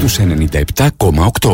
στους 97,8.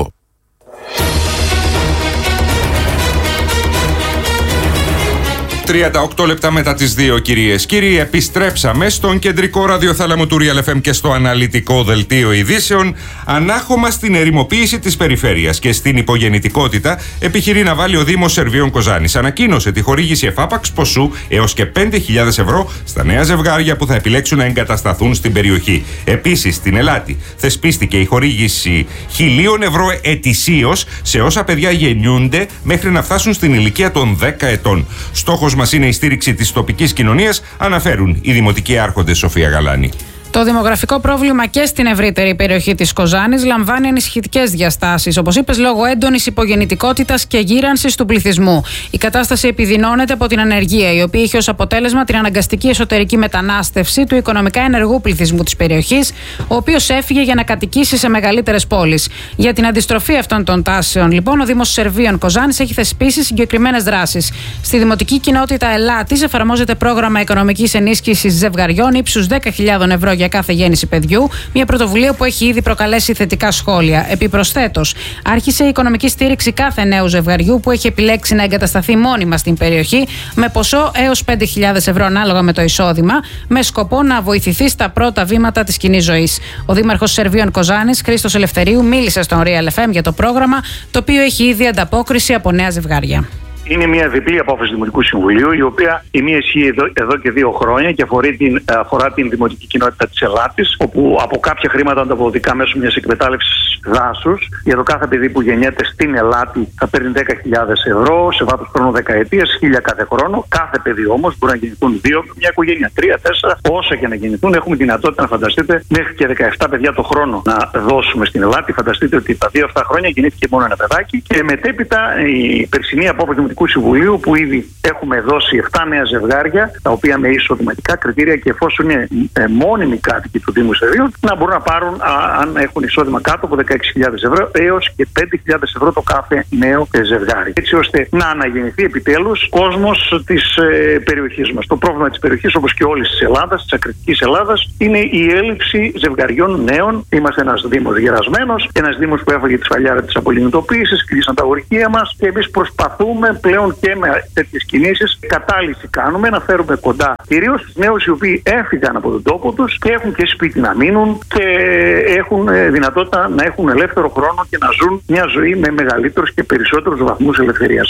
38 λεπτά μετά τις 2, κυρίες κύριοι, επιστρέψαμε στον κεντρικό ραδιοθάλαμο του Real FM και στο αναλυτικό δελτίο ειδήσεων. Ανάχωμα στην ερημοποίηση της περιφέρειας και στην υπογεννητικότητα επιχειρεί να βάλει ο Δήμος Σερβίων Κοζάνης. Ανακοίνωσε τη χορήγηση εφάπαξ ποσού έως και 5.000 ευρώ στα νέα ζευγάρια που θα επιλέξουν να εγκατασταθούν στην περιοχή. Επίσης, στην Ελάτη θεσπίστηκε η χορήγηση 1.000 ευρώ ετησίως σε όσα παιδιά γεννιούνται μέχρι να φτάσουν στην ηλικία των 10 ετών. Στόχος μας είναι η στήριξη της τοπικής κοινωνίας, αναφέρουν οι δημοτικοί άρχοντες Σοφία Γαλάνη. Το δημογραφικό πρόβλημα και στην ευρύτερη περιοχή της Κοζάνης λαμβάνει ενισχυτικές διαστάσεις, όπως είπες, λόγω έντονης υπογεννητικότητας και γύρανσης του πληθυσμού. Η κατάσταση επιδεινώνεται από την ανεργία, η οποία είχε ως αποτέλεσμα την αναγκαστική εσωτερική μετανάστευση του οικονομικά ενεργού πληθυσμού της περιοχής, ο οποίος έφυγε για να κατοικήσει σε μεγαλύτερες πόλεις. Για την αντιστροφή αυτών των τάσεων, λοιπόν, ο Δήμος Σερβίων Κοζάνης έχει θεσπίσει συγκεκριμένες δράσεις. Στη δημοτική κοινότητα Ελάτης εφαρμόζεται πρόγραμμα οικονομικής ενίσχυσης ζευγαριών ύψους 10.000 ευρώ για κάθε γέννηση παιδιού, μια πρωτοβουλία που έχει ήδη προκαλέσει θετικά σχόλια. Επιπροσθέτως, άρχισε η οικονομική στήριξη κάθε νέου ζευγαριού που έχει επιλέξει να εγκατασταθεί μόνιμα στην περιοχή, με ποσό έως 5.000 ευρώ ανάλογα με το εισόδημα, με σκοπό να βοηθηθεί στα πρώτα βήματα της κοινής ζωής. Ο Δήμαρχος Σερβίων Κοζάνης, Χρήστος Ελευθερίου, μίλησε στον Real FM για το πρόγραμμα, το οποίο έχει ήδη ανταπόκριση από νέα ζευγάρια. Είναι μια διπλή απόφαση του Δημοτικού Συμβουλίου, η οποία η μία ισχύει εδώ και 2 χρόνια και αφορά την δημοτική κοινότητα της Ελάτης, όπου από κάποια χρήματα ανταποδοτικά μέσω μιας εκμετάλλευσης δάσους για το κάθε παιδί που γεννιέται στην Ελάτη θα παίρνει 10.000 ευρώ σε βάθος χρόνου δεκαετίας, 1.000 κάθε χρόνο. Κάθε παιδί όμως μπορεί να γεννηθούν 2, μια οικογένεια 3, 4, όσα και να γεννηθούν. Έχουμε δυνατότητα να φανταστείτε μέχρι και 17 παιδιά το χρόνο να δώσουμε στην Ελάτη. Φανταστείτε ότι τα 2 αυτά χρόνια γεννήθηκε μόνο ένα παιδάκι. Και μετέπειτα η περσινή απόφαση του Συμβουλίου, που ήδη έχουμε δώσει 7 νέα ζευγάρια, τα οποία με εισοδηματικά κριτήρια και εφόσον είναι μόνιμοι κάτοικοι του Δήμου Σερβίων, να μπορούν να πάρουν, αν έχουν εισόδημα κάτω από 16.000 ευρώ, έως και 5.000 ευρώ το κάθε νέο ζευγάρι. Έτσι ώστε να αναγεννηθεί επιτέλους κόσμος της περιοχής μας. Το πρόβλημα της περιοχής, όπως και όλης της Ελλάδας, της ακριτικής Ελλάδας, είναι η έλλειψη ζευγαριών νέων. Είμαστε ένας Δήμος γερασμένος, ένας Δήμος που έφαγε τη σφαλιάρα της απολυμνητοποίησης, κλείσαν τα ορυχεία μας και εμείς προσπαθούμε πλέον και με τέτοιες κινήσεις κατάλυση κάνουμε, να φέρουμε κοντά κυρίως τους νέους οι οποίοι έφυγαν από τον τόπο τους και έχουν και σπίτι να μείνουν και έχουν δυνατότητα να έχουν ελεύθερο χρόνο και να ζουν μια ζωή με μεγαλύτερους και περισσότερους βαθμούς ελευθερίας.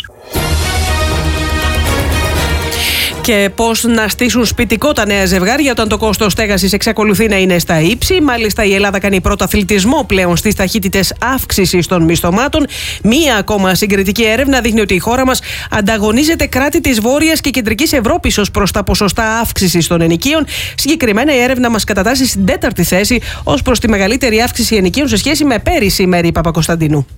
Και πώς να στήσουν σπιτικό τα νέα ζευγάρια όταν το κόστος στέγασης εξακολουθεί να είναι στα ύψη. Μάλιστα, η Ελλάδα κάνει πρωταθλητισμό πλέον στις ταχύτητες αύξησης των μισθωμάτων. Μία ακόμα συγκριτική έρευνα δείχνει ότι η χώρα μας ανταγωνίζεται κράτη της Βόρειας και Κεντρικής Ευρώπης ως προς τα ποσοστά αύξησης των ενοικίων. Συγκεκριμένα, η έρευνα μας κατατάσσει στην 4η θέση ως προς τη μεγαλύτερη αύξηση ενοικίων σε σχέση με πέρυσι, η Μέρη Παπακοσταντίνου.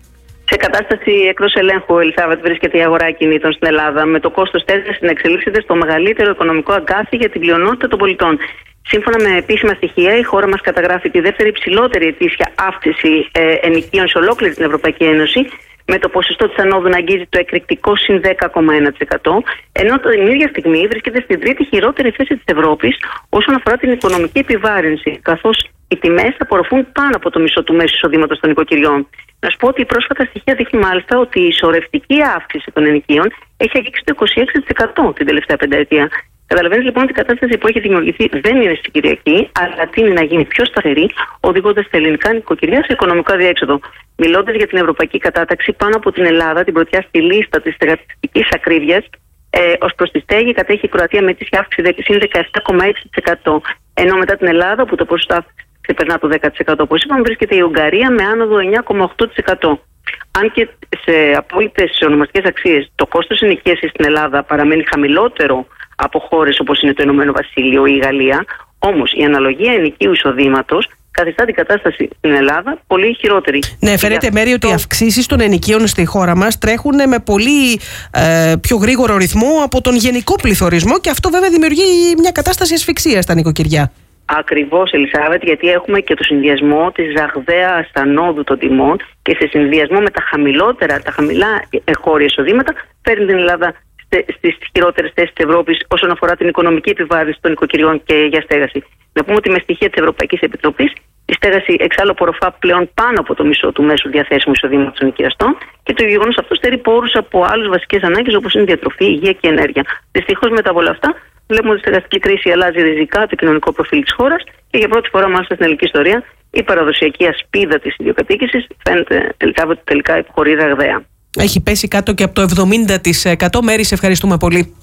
Σε κατάσταση εκτός ελέγχου, Ελισάβετ, βρίσκεται η αγορά ακινήτων στην Ελλάδα, με το κόστος στέγασης να εξελίσσεται στο μεγαλύτερο οικονομικό αγκάθι για την πλειονότητα των πολιτών. Σύμφωνα με επίσημα στοιχεία, η χώρα μας καταγράφει τη δεύτερη υψηλότερη ετήσια αύξηση ενοικίων σε ολόκληρη την Ευρωπαϊκή Ένωση, με το ποσοστό της ανόδου να αγγίζει το εκρηκτικό συν 10,1%, ενώ την ίδια στιγμή βρίσκεται στην τρίτη χειρότερη θέση της Ευρώπης όσον αφορά την οικονομική επιβάρυνση, καθώς οι τιμές απορροφούν πάνω από το μισό του μέσου εισοδήματος των νοικοκυριών. Να σου πω ότι η πρόσφατα στοιχεία δείχνει μάλιστα ότι η σωρευτική αύξηση των ενοικίων έχει αγγίξει το 26% την τελευταία πενταετία. Καταλαβαίνεις λοιπόν ότι η κατάσταση που έχει δημιουργηθεί δεν είναι συγκυριακή, αλλά τείνει να γίνει πιο σταθερή, οδηγώντας τα ελληνικά νοικοκυριά σε οικονομικό αδιέξοδο. Μιλώντας για την ευρωπαϊκή κατάταξη, πάνω από την Ελλάδα, την πρωτιά στη λίστα της στεγαστικής ακρίβειας, ως προς τη στέγη κατέχει η Κροατία με ετήσια αύξηση συν 17,6%. Ενώ μετά την Ελλάδα, που το ποσοστό ξεπερνά το 10%, όπως είπαμε, βρίσκεται η Ουγγαρία με άνοδο 9,8%. Αν και σε απόλυτες ονομαστικές αξίες το κόστος ενοικίασης στην Ελλάδα παραμένει χαμηλότερο από χώρες όπως είναι το Ηνωμένο Βασίλειο ή η Γαλλία, όμως η αναλογία ενοικίου εισοδήματος καθιστά την κατάσταση στην Ελλάδα πολύ χειρότερη. Ναι, φαίνεται, Μέρη, ότι οι αυξήσεις των ενοικίων στη χώρα μας τρέχουν με πολύ πιο γρήγορο ρυθμό από τον γενικό πληθωρισμό και αυτό βέβαια δημιουργεί μια κατάσταση ασφυξίας στα νοικοκυριά. Ακριβώς, Ελισάβετ, γιατί έχουμε και το συνδυασμό της ραγδαίας ανόδου των τιμών και σε συνδυασμό με τα χαμηλά εγχώρια εισοδήματα φέρνει την Ελλάδα στις χειρότερες θέσεις της Ευρώπης όσον αφορά την οικονομική επιβάρυνση των νοικοκυριών και για στέγαση. Να πούμε ότι με στοιχεία της Ευρωπαϊκής Επιτροπής, η Η στέγαση εξάλλου απορροφά πλέον πάνω από το μισό του μέσου διαθέσιμου εισοδήματος των νοικιαστών και το γεγονός αυτό στερεί πόρους από άλλες βασικές ανάγκες όπως είναι διατροφή, υγεία και ενέργεια. Δυστυχώς μετά από όλα αυτά, βλέπουμε ότι η στεγαστική κρίση αλλάζει ριζικά το κοινωνικό προφίλ της χώρας και για πρώτη φορά, μάλιστα στην ελληνική ιστορία, η παραδοσιακή ασπίδα της ιδιοκατοίκησης φαίνεται τελικά υποχωρεί ραγδαία. Έχει πέσει κάτω και από το 70%. Μέρη, σε ευχαριστούμε πολύ.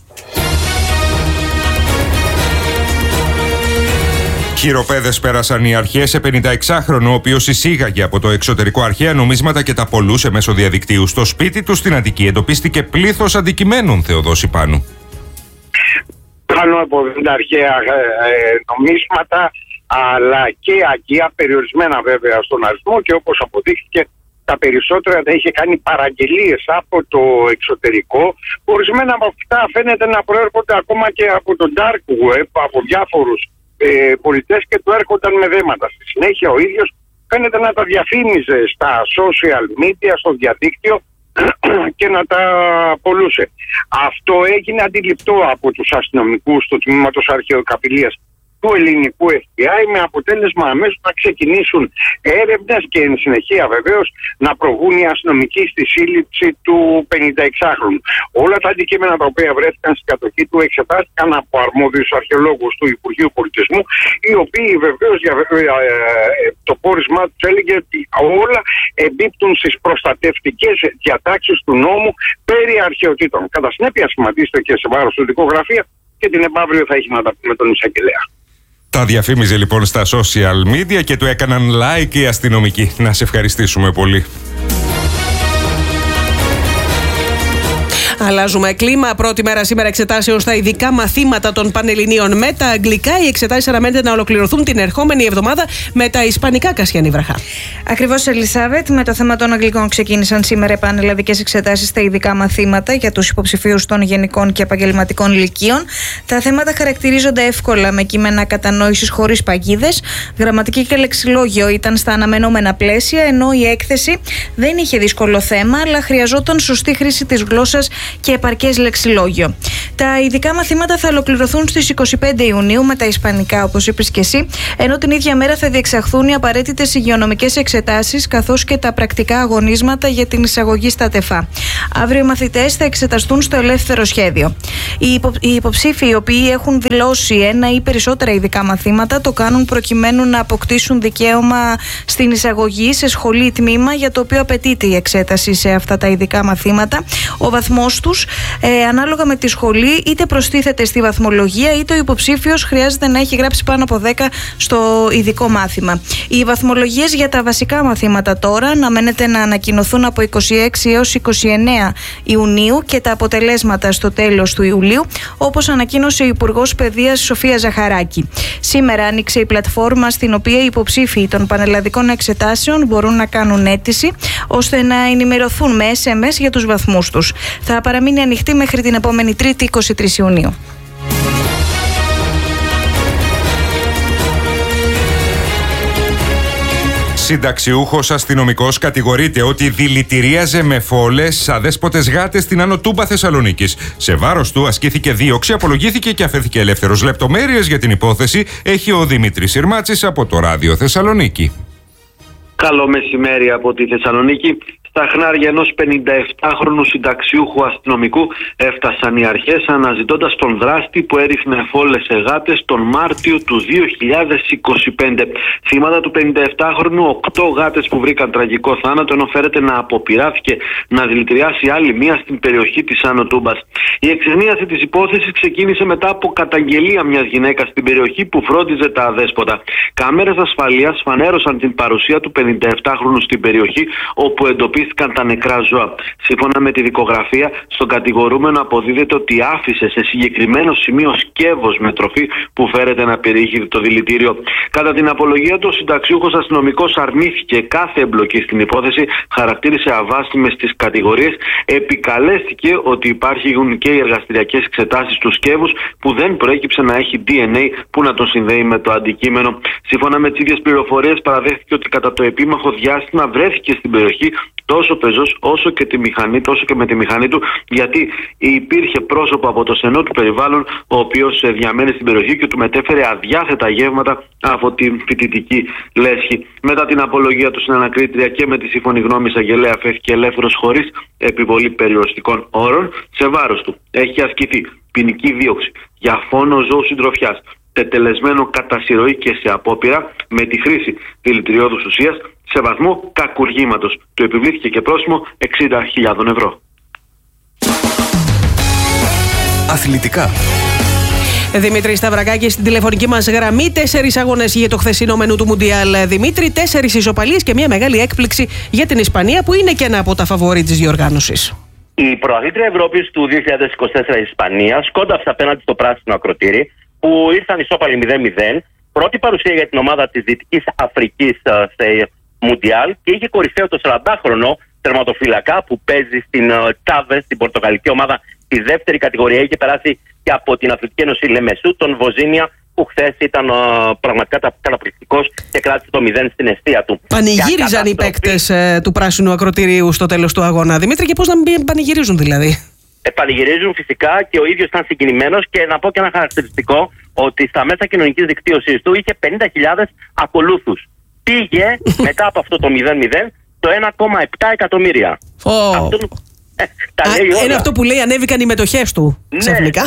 Χειροπέδες πέρασαν οι αρχές σε 56χρονο, ο οποίος εισήγαγε από το εξωτερικό αρχαία νομίσματα και τα πωλούσε μέσω διαδικτύου. Στο σπίτι του στην Αττική εντοπίστηκε πλήθος αντικειμένων, Θεοδόση Πάνου. Πάνω από 50 αρχαία νομίσματα, αλλά και αγγεία, περιορισμένα βέβαια στον αριθμό, και όπως αποδείχθηκε, τα περισσότερα τα είχε κάνει παραγγελίες από το εξωτερικό. Ορισμένα από αυτά φαίνεται να προέρχονται ακόμα και από το dark web, από διάφορους πολιτές, και του έρχονταν με δέματα. Στη συνέχεια ο ίδιος φαίνεται να τα διαφήμιζε στα social media, στο διαδίκτυο και να τα πωλούσε. Αυτό έγινε αντιληπτό από τους αστυνομικούς του τμήματος αρχαιοκαπηλείας του ελληνικού FBI, με αποτέλεσμα αμέσως να ξεκινήσουν έρευνες και εν συνεχεία βεβαίως να προβούν οι αστυνομικοί στη σύλληψη του 56χρονου. Όλα τα αντικείμενα τα οποία βρέθηκαν στην κατοχή του εξετάστηκαν από αρμόδιους αρχαιολόγους του Υπουργείου Πολιτισμού, οι οποίοι βεβαίως το πόρισμά τους έλεγε ότι όλα εμπίπτουν στις προστατευτικές διατάξεις του νόμου περί αρχαιοτήτων. Κατά συνέπεια, σχηματίστε και σε βάρος του δικογραφία, και την επαύριο θα έχει να τα πούμε τον εισαγγελέα. Τα διαφήμιζε λοιπόν στα social media και του έκαναν like οι αστυνομικοί. Να σε ευχαριστήσουμε πολύ. Αλλάζουμε κλίμα. Πρώτη μέρα σήμερα εξετάσεων στα ειδικά μαθήματα των Πανελληνίων με τα αγγλικά. Οι εξετάσεις αναμένεται να ολοκληρωθούν την ερχόμενη εβδομάδα με τα ισπανικά, Κασιανή Βραχά. Ακριβώς, Ελισάβετ. Με το θέμα των αγγλικών ξεκίνησαν σήμερα πανελλαδικές εξετάσεις στα ειδικά μαθήματα για τους υποψηφίους των γενικών και επαγγελματικών λυκείων. Τα θέματα χαρακτηρίζονται εύκολα με κείμενα κατανόησης χωρίς παγίδες. Γραμματική και λεξιλόγιο ήταν στα αναμενόμενα πλαίσια, ενώ η έκθεση δεν είχε δύσκολο θέμα, αλλά χρειαζόταν σωστή χρήση της γλώσσας και επαρκές λεξιλόγιο. Τα ειδικά μαθήματα θα ολοκληρωθούν στις 25 Ιουνίου με τα ισπανικά, όπως είπες και εσύ, ενώ την ίδια μέρα θα διεξαχθούν οι απαραίτητες υγειονομικές εξετάσεις καθώς και τα πρακτικά αγωνίσματα για την εισαγωγή στα ΤΕΦΑ. Αύριο οι μαθητές θα εξεταστούν στο ελεύθερο σχέδιο. Οι υποψήφοι, οι οποίοι έχουν δηλώσει ένα ή περισσότερα ειδικά μαθήματα, το κάνουν προκειμένου να αποκτήσουν δικαίωμα στην εισαγωγή σε σχολή ή τμήμα για το οποίο απαιτείται η εξέταση σε αυτά τα ειδικά μαθήματα. Ο βαθμός τους, ανάλογα με τη σχολή, είτε προστίθεται στη βαθμολογία, είτε ο υποψήφιος χρειάζεται να έχει γράψει πάνω από 10 στο ειδικό μάθημα. Οι βαθμολογίες για τα βασικά μαθήματα τώρα αναμένεται να ανακοινωθούν από 26 έως 29 Ιουνίου και τα αποτελέσματα στο τέλος του Ιουλίου, όπως ανακοίνωσε η Υπουργός Παιδείας Σοφία Ζαχαράκη. Σήμερα άνοιξε η πλατφόρμα στην οποία οι υποψήφοι των πανελλαδικών εξετάσεων μπορούν να κάνουν αίτηση ώστε να ενημερωθούν με SMS για τους βαθμούς τους. Θα παραμείνει ανοιχτή μέχρι την επόμενη Τρίτη, 23 Ιουνίου. Συνταξιούχος αστυνομικός κατηγορείται ότι δηλητηρίαζε με φόλες αδέσποτες γάτες στην Άνω Τούμπα Θεσσαλονίκης. Σε βάρος του ασκήθηκε δίωξη, απολογήθηκε και αφέθηκε ελεύθερος. Λεπτομέρειες για την υπόθεση έχει ο Δημήτρης Συρμάτσης από το Ράδιο Θεσσαλονίκη. Καλό μεσημέρι από τη Θεσσαλονίκη. Στα χνάρια ενός 57χρονου συνταξιούχου αστυνομικού έφτασαν οι αρχές αναζητώντας τον δράστη που έριχνε φόλες σε γάτες τον Μάρτιο του 2025. Θύματα του 57χρονου, 8 γάτες που βρήκαν τραγικό θάνατο, ενώ φέρεται να αποπειράθηκε να δηλητηριάσει άλλη μία στην περιοχή της Άνω Τούμπας. Η εξεχνίαση της υπόθεσης ξεκίνησε μετά από καταγγελία μιας γυναίκας στην περιοχή που φρόντιζε τα αδέσποτα. Κάμερες ασφαλείας φανέρωσαν την παρουσία του 57χρονου στην περιοχή, όπου εντοπίστηκαν τα νεκρά ζώα. Σύμφωνα με τη δικογραφία, στον κατηγορούμενο αποδίδεται ότι άφησε σε συγκεκριμένο σημείο σκεύος με τροφή που φέρεται να περιείχει το δηλητήριο. Κατά την απολογία του, ο συνταξιούχος αστυνομικός αρνήθηκε κάθε εμπλοκή στην υπόθεση, χαρακτήρισε αβάσιμες τις κατηγορίες, επικαλέστηκε ότι υπάρχουν και οι εργαστηριακές εξετάσεις του σκεύους που δεν προέκυψε να έχει DNA που να τον συνδέει με το αντικείμενο. Σύμφωνα με τις ίδιες πληροφορίες, παραδέχθηκε ότι κατά το επίμαχο διάστημα βρέθηκε στην περιοχή τόσο πεζός όσο και με τη μηχανή του, γιατί υπήρχε πρόσωπο από το στενό του περιβάλλον, ο οποίος διαμένει στην περιοχή και του μετέφερε αδιάθετα γεύματα από την φοιτητική λέσχη. Μετά την απολογία του στην ανακρίτρια και με τη σύμφωνη γνώμη εισαγγελέα φεύγει ελεύθερος χωρίς επιβολή περιοριστικών όρων. Σε βάρος του έχει ασκηθεί ποινική δίωξη για φόνο ζώου συντροφιάς, τετελεσμένο κατά συρροή και σε απόπειρα με τη χρήση δηλητηριώδους ουσίας, σε βαθμό κακουργήματος. Του επιβλήθηκε και πρόστιμο 60.000 ευρώ. Αθλητικά. Δημήτρη Σταυρακάκη στην τηλεφωνική μας γραμμή. 4 αγώνες για το χθεσινό μενού του Μουντιάλ. Δημήτρη, 4 ισοπαλίες και μια μεγάλη έκπληξη για την Ισπανία, που είναι και ένα από τα φαβορί της διοργάνωσης. Η προαθλήτρια Ευρώπης του 2024 Ισπανία σκόνταψε απέναντι στο πράσινο ακροτήρι, που ήρθαν ισόπαλοι 0-0. Πρώτη παρουσία για την ομάδα της Δυτικής Αφρικής σε Μουντιάλ και είχε κορυφαίο το 40χρονο τερματοφύλακα που παίζει στην Τσάβες, την πορτογαλική ομάδα, τη δεύτερη κατηγορία. Είχε περάσει και από την Αθλητική Ένωση Λεμεσού, τον Βοζίνια, που χθες ήταν πραγματικά καταπληκτικός και κράτησε το 0 στην εστία του. Πανηγύριζαν οι παίκτες του πράσινου ακροτηρίου στο τέλος του αγώνα. Δημήτρη, και πώς να μην πανηγυρίζουν δηλαδή? Πανηγυρίζουν φυσικά, και ο ίδιος ήταν συγκινημένος, και να πω και ένα χαρακτηριστικό, ότι στα μέσα κοινωνικής δικτύωσης του είχε 50.000 ακολούθους. Πήγε μετά από αυτό το 0-0 το 1,7 εκατομμύρια. Είναι αυτό που λέει ανέβηκαν οι μετοχές του ξαφνικά.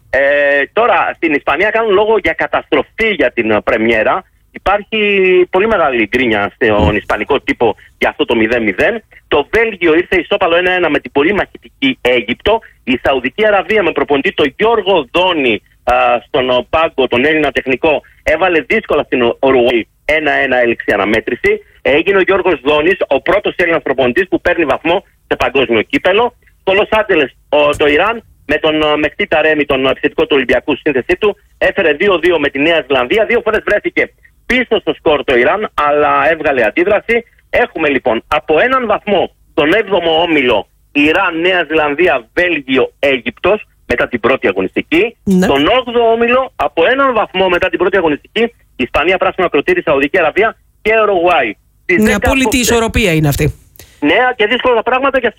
Τώρα στην Ισπανία κάνουν λόγο για καταστροφή για την πρεμιέρα. Υπάρχει πολύ μεγάλη γκρίνια στον ισπανικό τύπο για αυτό το 0-0. Το Βέλγιο ήρθε ισόπαλο 1-1 με την πολύ μαχητική Αίγυπτο. Η Σαουδική Αραβία με προπονητή τον Γιώργο Δόνη στον πάγκο, τον Έλληνα τεχνικό, έβαλε δύσκολα στην Ουρουγουάη. 1-1 έληξε η αναμέτρηση. Έγινε ο Γιώργος Δόνης, ο πρώτος Έλληνας προπονητής που παίρνει βαθμό σε παγκόσμιο κύπελο. Στο Λος Άντζελες το Ιράν με τον Μεχτή Ταρέμι, τον επιθετικό του Ολυμπιακού, σύνθεσή του, έφερε 2-2 με τη Νέα Ζηλανδία. 2 φορές βρέθηκε πίσω στο σκορ το Ιράν, αλλά έβγαλε αντίδραση. Έχουμε λοιπόν από έναν βαθμό τον 7ο όμιλο Ιράν, Νέα Ζηλανδία, Βέλγιο, Αίγυπτος μετά την πρώτη αγωνιστική. Ναι. Τον 8ο όμιλο από έναν βαθμό μετά την πρώτη αγωνιστική Ισπανία, πράσινο ακροτήρι, Σαουδική Αραβία και Ουρουγουάη. Μια απόλυτη ισορροπία είναι αυτή. Νέα και δύσκολα τα πράγματα για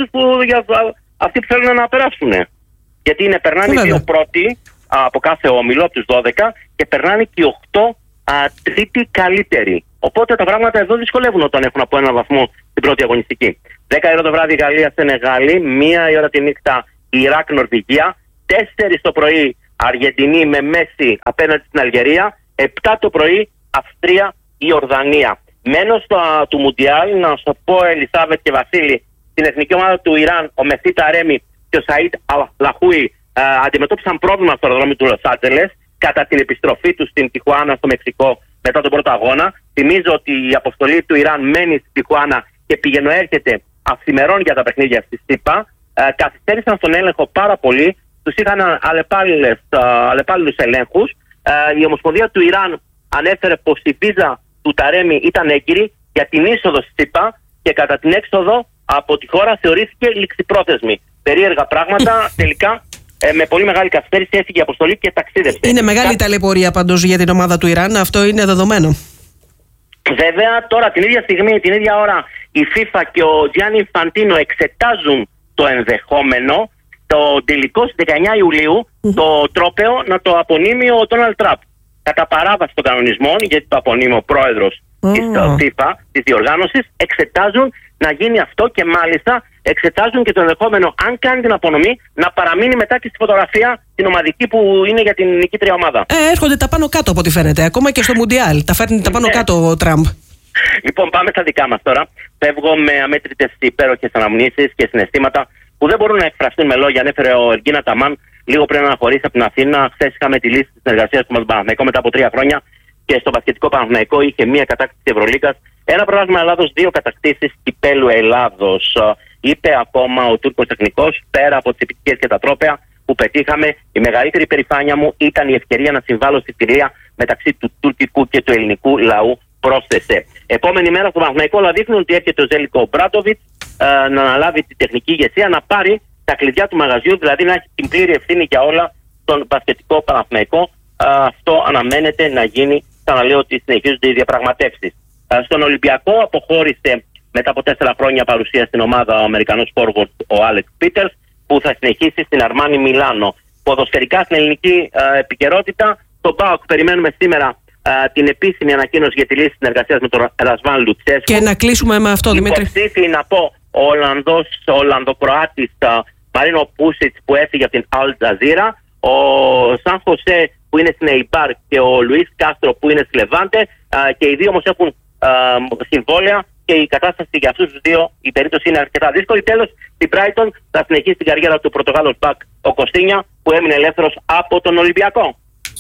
αυτοί που θέλουν να περάσουν. Γιατί περνάνε οι 2 πρώτοι από κάθε όμιλο, από τους 12, και περνάνε και οι 8 τρίτοι καλύτεροι. Οπότε τα πράγματα εδώ δυσκολεύουν όταν έχουν από έναν βαθμό την πρώτη αγωνιστική. 10 η ώρα το βράδυ Γαλλία-Σενεγάλη, 1 η ώρα τη νύχτα Ιράκ-Νορβηγία, 4 το πρωί Αργεντινή με Μέση απέναντι στην Αλγερία, 7 το πρωί Αυστρία-Ιορδανία. Μένω του Μουντιάλ, να σου πω, Ελισάβετ και Βασίλη, στην εθνική ομάδα του Ιράν, ο Μεχτή Ταρέμι και ο Σαΐντ Αλαχούι αντιμετώπισαν πρόβλημα στο αεροδρόμιο του Λος Άντζελες κατά την επιστροφή του στην Τιχουάνα, στο Μεξικό, μετά τον πρώτο αγώνα. Θυμίζω ότι η αποστολή του Ιράν μένει στην Τιχουάνα και πηγαινοέρχεται αυθημερών για τα παιχνίδια στη ΣΥΠΑ. Καθυστέρησαν στον έλεγχο πάρα πολύ, τους είχαν αλλεπάλληλους ελέγχους. Η Ομοσπονδία του Ιράν ανέφερε πως η βίζα του Ταρέμι ήταν έγκυρη για την είσοδο στη ΣΥΠΑ και κατά την έξοδο από τη χώρα θεωρήθηκε ληξιπρόθεσμη. Περίεργα πράγματα. Τελικά με πολύ μεγάλη καθυστέρηση έφυγε η αποστολή και ταξίδευσε. Είναι μεγάλη ταλαιπωρία πάντως για την ομάδα του Ιράν, αυτό είναι δεδομένο. Βέβαια, τώρα την ίδια στιγμή, την ίδια ώρα, η FIFA και ο Gianni Infantino εξετάζουν το ενδεχόμενο το τελικό στις 19 Ιουλίου το τρόπαιο να το απονείμει ο Ντόναλντ Τραμπ. Κατά παράβαση των κανονισμών, γιατί το απονείμει ο πρόεδρος της FIFA, της διοργάνωσης, εξετάζουν να γίνει αυτό και μάλιστα εξετάζουν και το ενδεχόμενο, αν κάνει την απονομή, να παραμείνει μετά και στη φωτογραφία την ομαδική που είναι για την νικήτρια ομάδα. Έρχονται τα πάνω κάτω από ό,τι φαίνεται, ακόμα και στο Μουντιάλ. Τα φέρνει τα πάνω κάτω ο Τραμπ. Λοιπόν, πάμε στα δικά μας τώρα. Φεύγω με αμέτρητες υπέροχες αναμνήσεις και συναισθήματα που δεν μπορούν να εκφραστούν με λόγια. Ανέφερε ο Εργίνα Ταμάν λίγο πριν να χωρίσει από την Αθήνα. Χθες είχαμε τη λύση της συνεργασίας του με τον Παναθηναϊκό μετά από 3 χρόνια και στο μπασκετικό Παναθηναϊκό είχε 1 κατάκτηση Ευρωλίγκας, 1 πρωτάθλημα Ελλάδος, 2 κατακτήσεις κυπέλου Ελλάδος. Είπε ακόμα ο Τούρκος τεχνικός, πέρα από τις επιτυχίες και τα τρόπαια που πετύχαμε, η μεγαλύτερη υπερηφάνεια μου ήταν η ευκαιρία να συμβάλλω στη φιλία μεταξύ του τουρκικού και του ελληνικού λαού, πρόσθεσε. Επόμενη μέρα στο Παναθηναϊκό όλα δείχνουν ότι έρχεται ο Ζέλικο Μπράντοβιτς να αναλάβει την τεχνική ηγεσία, να πάρει τα κλειδιά του μαγαζιού, δηλαδή να έχει την πλήρη ευθύνη για όλα στον μπασκετικό Παναθηναϊκό. Αυτό αναμένεται να γίνει, ξαναλέω ότι συνεχίζονται οι διαπραγματεύσεις. Στον Ολυμπιακό αποχώρησε μετά από 4 χρόνια παρουσία στην ομάδα ο Αμερικανός forward ο Άλεξ Πίτερς, που θα συνεχίσει στην Αρμάνι Μιλάνο. Ποδοσφαιρικά στην ελληνική επικαιρότητα, στον ΠΑΟΚ περιμένουμε σήμερα την επίσημη ανακοίνωση για τη λύση συνεργασίας με τον Ρασβάν Λουτσέσκου. Και να κλείσουμε με αυτό, Δημήτρη. Υποψήφιοι, να πω, ο Ολλανδοκροάτης Μαρίνο Πούσιτς που έφυγε από την Αλ Τζαζίρα, ο Σαν Χωσέ που είναι στην Εϊμπάρ και ο Λουίς Κάστρο που είναι στη Λεβάντε, και οι δύο όμως έχουν συμβόλαια και η κατάσταση για αυτούς τους δύο, η περίπτωση είναι αρκετά δύσκολη. Τέλος, στην Brighton θα συνεχίσει την καριέρα του Πορτογάλος μπακ ο Κωστίνια, που έμεινε ελεύθερος από τον Ολυμπιακό.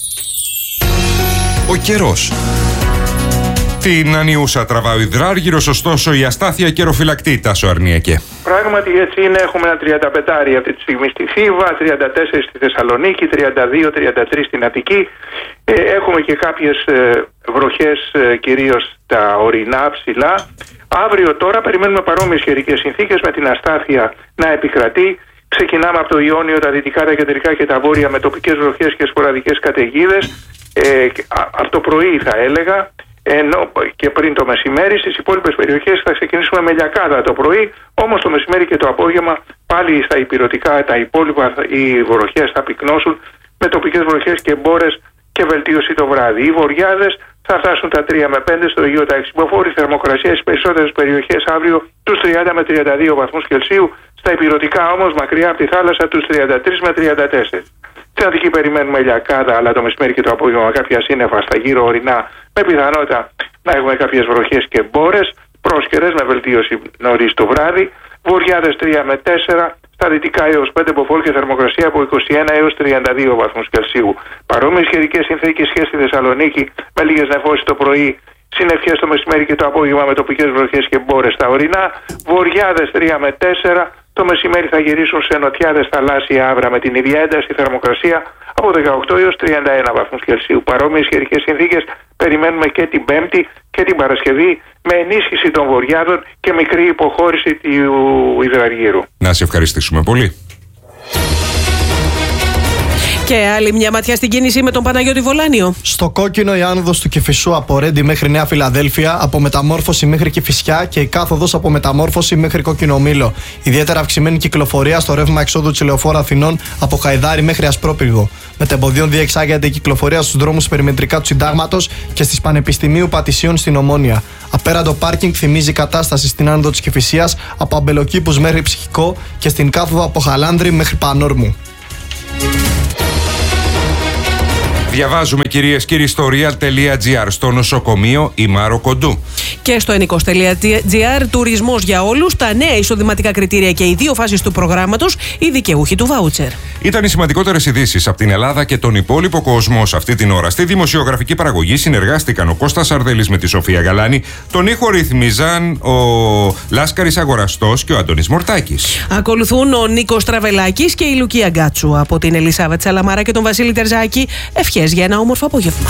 Ο καιρός. Την ανιούσα τραβάει ο υδράργυρος, ωστόσο η αστάθεια καιροφυλακτεί, Τάσο Αρνιακέ. Πράγματι έτσι είναι, έχουμε ένα 35 αυτή τη στιγμή στη Θήβα, 34 στη Θεσσαλονίκη, 32-33 στην Αττική. Έχουμε και κάποιες βροχές κυρίως στα ορεινά ψηλά. Αύριο τώρα περιμένουμε παρόμοιες καιρικές συνθήκες με την αστάθεια να επικρατεί. Ξεκινάμε από το Ιόνιο, τα δυτικά, τα κεντρικά και τα βόρεια με τοπικές βροχές και σποραδικές καταιγίδες. Από το πρωί θα έλεγα, ενώ και πριν το μεσημέρι. Στις υπόλοιπες περιοχές θα ξεκινήσουμε με λιακάδα το πρωί, όμως το μεσημέρι και το απόγευμα πάλι στα υπηρετικά τα υπόλοιπα οι βροχές θα πυκνώσουν με τοπικές βροχές και μπόρες και βελτίωση το βράδυ. Οι βοριάδες θα φτάσουν τα 3 με 5 στο Αιγαίο τα Υψηποφόρη, θερμοκρασία στις περισσότερες περιοχές αύριο τους 30 με 32 βαθμούς Κελσίου, στα υπηρετικά όμως μακριά από τη θάλασσα τους 33 με 34. Στην Αττική περιμένουμε λιακάδα, αλλά το μεσημέρι και το απόγευμα κάποια σύννεφα στα γύρω ορεινά, με πιθανότητα να έχουμε κάποιες βροχές και μπόρες, πρόσκαιρες με βελτίωση νωρίς το βράδυ. Βοριάδες 3 με 4, στα δυτικά έως 5 μποφόρ και θερμοκρασία από 21 έως 32 βαθμούς Κελσίου. Παρόμοιες καιρικές συνθήκες και στη Θεσσαλονίκη, με λίγες νεφώσεις το πρωί, συννεφιές το μεσημέρι και το απόγευμα με τοπικές βροχές και μπόρες στα ορεινά. Βοριάδες 3 με 4. Το μεσημέρι θα γυρίσουν σε νοτιάδες θαλάσσια άβρα με την ίδια ένταση θερμοκρασία από 18 έως 31 βαθμούς Κελσίου. Παρόμοιες καιρικές συνθήκες περιμένουμε και την Πέμπτη και την Παρασκευή, με ενίσχυση των βοριάδων και μικρή υποχώρηση του υδραργύρου. Να σε ευχαριστήσουμε πολύ. Και άλλη μια ματιά στην κίνηση με τον Παναγιώτη Βολάνιο. Στο κόκκινο η άνοδος του Κηφισού από Ρέντι μέχρι Νέα Φιλαδέλφια, από Μεταμόρφωση μέχρι Κηφισιά και η κάθοδος από Μεταμόρφωση μέχρι Κόκκινο Μήλο. Ιδιαίτερα αυξημένη κυκλοφορία στο ρεύμα εξόδου της Λεωφόρου Αθηνών από Χαϊδάρι μέχρι Ασπρόπυργο. Μετεμποδίων διεξάγεται η κυκλοφορία στους δρόμους περιμετρικά του Συντάγματος και στις Πανεπιστημίου Πατησίων στην Ομόνια. Απέραντο πάρκινγκ θυμίζει κατάσταση στην άνοδο της Κηφισίας από Αμπελοκήπους μέχρι Ψυχικό και στην κάθοδο από Χαλάνδρη μέχρι Πανόρμου. Διαβάζουμε, κυρίες και κύριοι, στο real.gr. Στο νοσοκομείο η Μάρο Κοντού. Και στο ennikos.gr, τουρισμός για όλους, τα νέα εισοδηματικά κριτήρια και οι 2 φάσεις του προγράμματος, οι δικαιούχοι του βάουτσερ. Ήταν οι σημαντικότερες ειδήσεις από την Ελλάδα και τον υπόλοιπο κόσμο σε αυτή την ώρα. Στη δημοσιογραφική παραγωγή συνεργάστηκαν ο Κώστας Αρδέλης με τη Σοφία Γαλάνη. Τον ήχο ρυθμίζαν ο Λάσκαρης Αγοραστός και ο Αντώνης Μορτάκης. Ακολουθούν ο Νίκος Τραβελάκης και η Λουκία Γκάτσου. Από την Ελισάβετ Σαλαμάρα και τον Βασίλη Τερζάκη, ευχές για ένα όμορφο απόγευμα.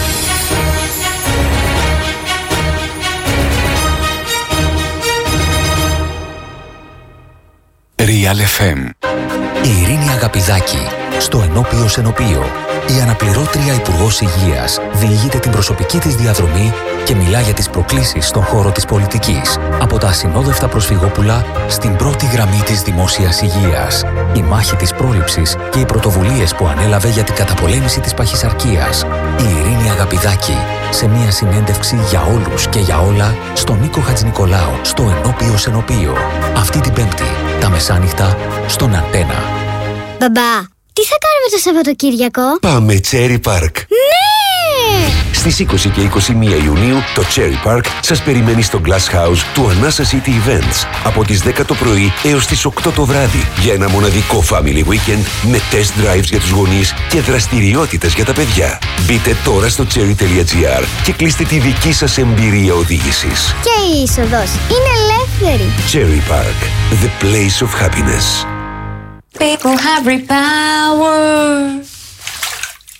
Real FM. Η Ειρήνη Αγαπηδάκη στο Ενώπιο Σενοπείο. Η αναπληρώτρια Υπουργός Υγείας διηγείται την προσωπική της διαδρομή και μιλά για τις προκλήσεις στον χώρο της πολιτικής. Από τα ασυνόδευτα προσφυγόπουλα στην πρώτη γραμμή της δημόσιας υγείας. Η μάχη της πρόληψης και οι πρωτοβουλίες που ανέλαβε για την καταπολέμηση της παχυσαρκίας. Η Ειρήνη Αγαπηδάκη σε μια συνέντευξη για όλους και για όλα στον Νίκο Χατζηνικολάου στο Ενώπιο Σενοπείο. Αυτή την Πέμπτη, τα μεσάνυχτα, στον Αντένα. Μπαμπά, τι θα κάνουμε το Σαββατοκύριακο? Πάμε Cherry Park. Ναι! Στις 20 και 21 Ιουνίου το Cherry Park σας περιμένει στο Glass House του Anasa City Events από τις 10 το πρωί έως τις 8 το βράδυ για ένα μοναδικό family weekend με test drives για τους γονείς και δραστηριότητες για τα παιδιά. Μπείτε τώρα στο cherry.gr και κλείστε τη δική σας εμπειρία οδήγησης. Και η είσοδος είναι ελεύθερη. Cherry Park, the place of happiness. People have real power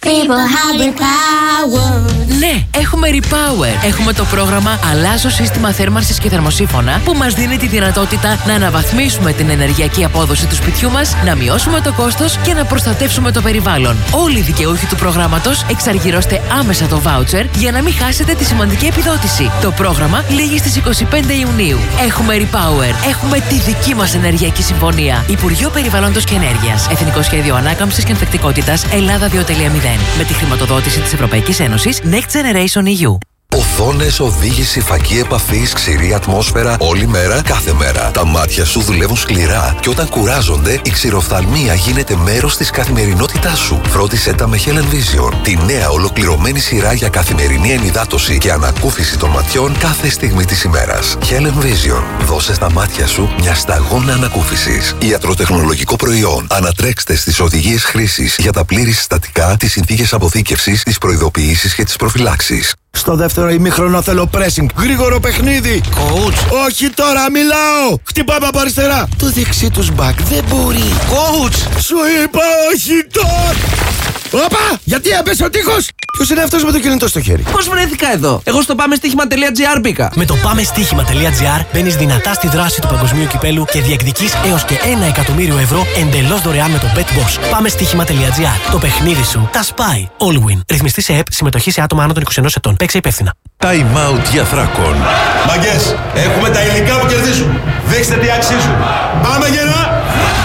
People have Repower. Ναι, έχουμε Repower. Έχουμε το πρόγραμμα Αλλάζω σύστημα θέρμανσης και θερμοσύφωνα που μας δίνει τη δυνατότητα να αναβαθμίσουμε την ενεργειακή απόδοση του σπιτιού μας, να μειώσουμε το κόστος και να προστατεύσουμε το περιβάλλον. Όλοι οι δικαιούχοι του προγράμματος εξαργυρώστε άμεσα το βάουτσερ για να μην χάσετε τη σημαντική επιδότηση. Το πρόγραμμα λήγει στις 25 Ιουνίου. Έχουμε Repower. Έχουμε τη δική μας ενεργειακή συμφωνία. Υπουργείο Περιβάλλοντος και Ενέργειας. Εθνικό Σχέδιο Ανάκαμψης και Ανθεκτικότητας Ελλάδα 2.0. Με τη χρηματοδότηση της Ευρωπαϊκής Ένωσης Next Generation EU. Οθόνες, οδήγηση, φακή επαφής, ξηρή ατμόσφαιρα, όλη μέρα, κάθε μέρα. Τα μάτια σου δουλεύουν σκληρά και όταν κουράζονται, η ξηροφθαλμία γίνεται μέρος της καθημερινότητάς σου. Φρόντισέ τα με Helen Vision, τη νέα ολοκληρωμένη σειρά για καθημερινή ενυδάτωση και ανακούφιση των ματιών κάθε στιγμή της ημέρας. Helen Vision, δώσε στα μάτια σου μια σταγόνα ανακούφισης. Ιατροτεχνολογικό προϊόν. Ανατρέξτε στις οδηγίες χρήσης για τα πλήρη συστατικά, τις συνθήκες αποθήκευσης, τις προειδοποιήσεις και τις προφυλάξεις. Στο δεύτερο ημίχρονο θέλω pressing. Γρήγορο παιχνίδι. Coach. Όχι τώρα, μιλάω. Χτυπάμε από αριστερά. Το δεξί τους μπακ δεν μπορεί. Coach. Σου είπα όχι τώρα. Όπα, γιατί έπεσε ο τείχος. Ποιος είναι αυτός με το κινητό στο χέρι? Πώς βρέθηκα εδώ? Εγώ στο πάμεστοίχημα.gr μπήκα. Με το πάμεστοίχημα.gr μπαίνεις δυνατά στη δράση του παγκοσμίου κυπέλου και διεκδικείς έως και 1 εκατομμύριο ευρώ εντελώς δωρεάν με το BetBoss. Πάμεστοίχημα.gr. Το παιχνίδι σου τα σπάει. All win. Ρυθμιστή σε ΕΠ, συμμετοχή σε άτομα άνω των 21 ετών. Παίξε υπεύθυνα. Time out για Θράκον. Μαγκές, έχουμε τα υλικά που κερδίζουν. Δείξτε τι αξίζουν. Πάμε γερά!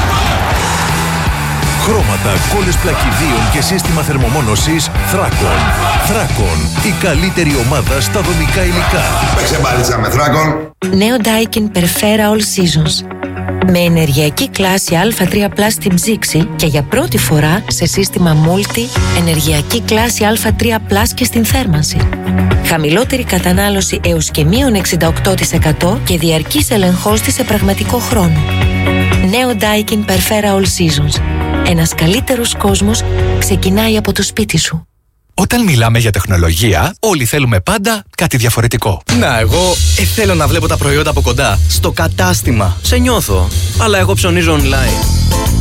Χρώματα, κόλλες πλακιδίων και σύστημα θερμομόνωσης Θράκον. Θράκον, η καλύτερη ομάδα στα δομικά υλικά. Παίξε μπάλιτσα με Θράκον. Νέο Daikin Perfera All Seasons. Με ενεργειακή κλάση Α3+ στην ψήξη και για πρώτη φορά σε σύστημα Multi ενεργειακή κλάση Α3+ και στην θέρμανση. Χαμηλότερη κατανάλωση έως και μείον 68% και διαρκής ελεγχός της σε πραγματικό χρόνο. Νέο Daikin Perfera All Seasons. Ένας καλύτερος κόσμος ξεκινάει από το σπίτι σου. Όταν μιλάμε για τεχνολογία, όλοι θέλουμε πάντα κάτι διαφορετικό. Να, εγώ θέλω να βλέπω τα προϊόντα από κοντά. Στο κατάστημα. Σε νιώθω. Αλλά εγώ ψωνίζω online.